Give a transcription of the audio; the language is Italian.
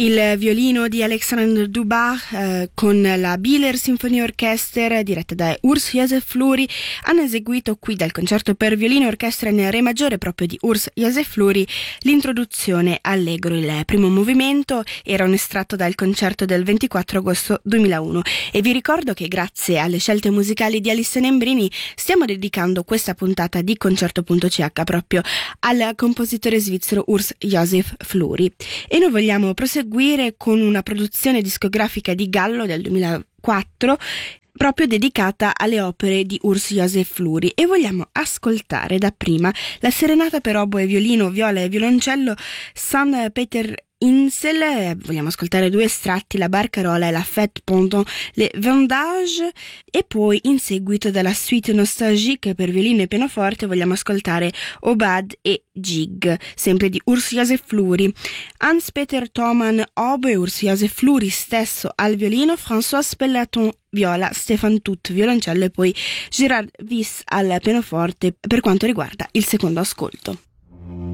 Il violino di Alexandre Dubach con la Bieler Symphony Orchestra diretta da Urs Josef Fluri hanno eseguito qui dal concerto per violino e orchestra in re maggiore proprio di Urs Josef Fluri l'introduzione allegro. Il primo movimento era un estratto dal concerto del 24 agosto 2001 e vi ricordo che grazie alle scelte musicali di Alissa Nembrini stiamo dedicando questa puntata di Concerto.ch proprio al compositore svizzero Urs Josef Fluri e noi vogliamo proseguire con una produzione discografica di Gallo del 2004 proprio dedicata alle opere di Urs Josef Fluri e vogliamo ascoltare dapprima la serenata per oboe, violino, viola e violoncello San Peter Insel. Vogliamo ascoltare due estratti, la Barcarola e la Fête pendant les vendages, e poi in seguito dalla suite nostalgique per violino e pianoforte vogliamo ascoltare Obad e Gig, sempre di Urs Josef Fluri. Hans-Peter Thomann oboe, Urs Josef Fluri stesso al violino, François Pellaton viola, Stefan Tutt violoncello e poi Gérard Wyss al pianoforte per quanto riguarda il secondo ascolto.